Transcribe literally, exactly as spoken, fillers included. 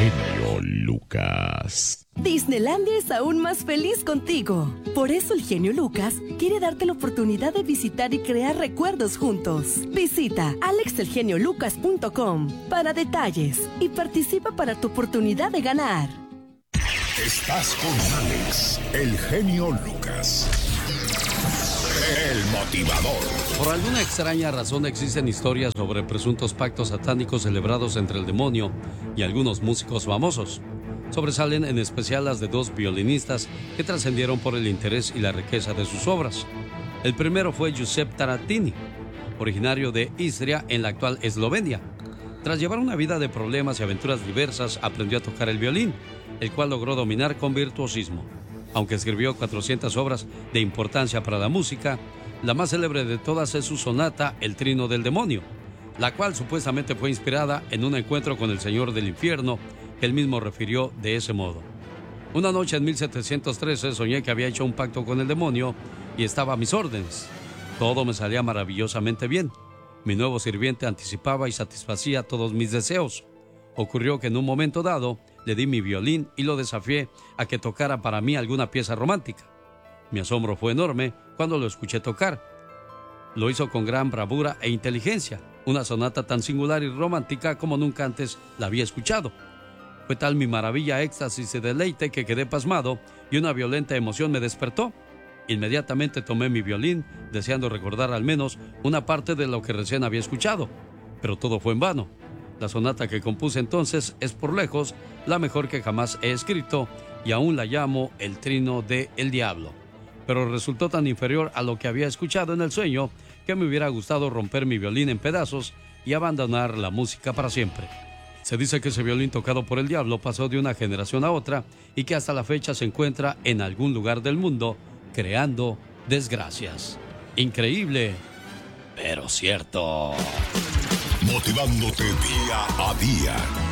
genio Lucas. Disneylandia es aún más feliz contigo. Por eso el genio Lucas quiere darte la oportunidad de visitar y crear recuerdos juntos. Visita alex el genio lucas punto com para detalles y participa para tu oportunidad de ganar. Estás con Alex, el genio Lucas. El motivador. Por alguna extraña razón existen historias sobre presuntos pactos satánicos celebrados entre el demonio y algunos músicos famosos. Sobresalen en especial las de dos violinistas que trascendieron por el interés y la riqueza de sus obras. El primero fue Giuseppe Tarantini, originario de Istria en la actual Eslovenia. Tras llevar una vida de problemas y aventuras diversas, aprendió a tocar el violín, el cual logró dominar con virtuosismo. Aunque escribió cuatrocientas obras de importancia para la música, la más célebre de todas es su sonata El Trino del Demonio, la cual supuestamente fue inspirada en un encuentro con el Señor del Infierno, que él mismo refirió de ese modo. Una noche en mil setecientos trece soñé que había hecho un pacto con el demonio y estaba a mis órdenes. Todo me salía maravillosamente bien. Mi nuevo sirviente anticipaba y satisfacía todos mis deseos. Ocurrió que en un momento dado le di mi violín y lo desafié a que tocara para mí alguna pieza romántica. Mi asombro fue enorme cuando lo escuché tocar. Lo hizo con gran bravura e inteligencia, una sonata tan singular y romántica como nunca antes la había escuchado. Fue tal mi maravilla, éxtasis y deleite que quedé pasmado y una violenta emoción me despertó. Inmediatamente tomé mi violín, deseando recordar al menos una parte de lo que recién había escuchado, pero todo fue en vano. La sonata que compuse entonces es por lejos la mejor que jamás he escrito y aún la llamo El Trino de El Diablo. Pero resultó tan inferior a lo que había escuchado en el sueño que me hubiera gustado romper mi violín en pedazos y abandonar la música para siempre. Se dice que ese violín tocado por el diablo pasó de una generación a otra y que hasta la fecha se encuentra en algún lugar del mundo creando desgracias. Increíble, pero cierto. Motivándote día a día.